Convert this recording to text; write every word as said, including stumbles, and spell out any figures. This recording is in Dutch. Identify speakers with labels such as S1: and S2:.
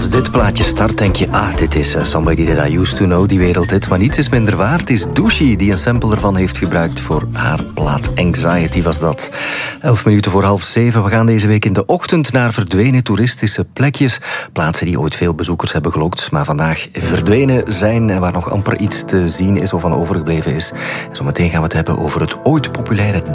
S1: Als dit plaatje start, denk je, ah, dit is uh, Somebody That I Used To Know, die wereldhit. Maar niets is minder waar. Het is Doechie die een sample ervan heeft gebruikt voor haar plaat Anxiety was dat. Elf minuten voor half zeven. We gaan deze week in de ochtend naar verdwenen toeristische plekjes. Plaatsen die ooit veel bezoekers hebben gelokt, maar vandaag verdwenen zijn en waar nog amper iets te zien is of van overgebleven is. En zometeen gaan we het hebben over het ooit populaire